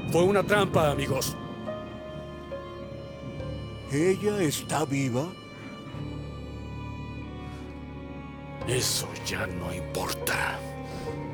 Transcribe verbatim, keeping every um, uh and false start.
Fue una trampa, amigos. ¿Ella está viva? Eso ya no importa.